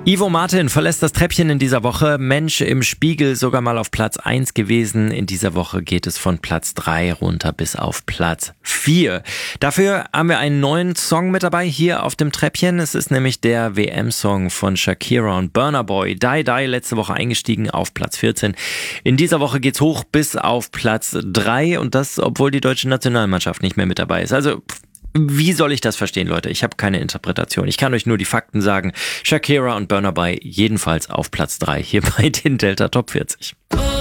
Ivo Martin verlässt das Treppchen in dieser Woche. Mensch im Spiegel sogar mal auf Platz 1 gewesen. In dieser Woche geht es von Platz 3 runter bis auf Platz 4. Dafür haben wir einen neuen Song mit dabei hier auf dem Treppchen. Es ist nämlich der WM-Song von Shakira und Burna Boy. Die Die, letzte Woche eingestiegen auf Platz 14. In dieser Woche geht's hoch bis auf Platz 3 und das, obwohl die deutsche Nationalmannschaft nicht mehr mit dabei ist. Also wie soll ich das verstehen, Leute? Ich habe keine Interpretation. Ich kann euch nur die Fakten sagen. Shakira und Burna Boy jedenfalls auf Platz 3 hier bei den Delta Top 40.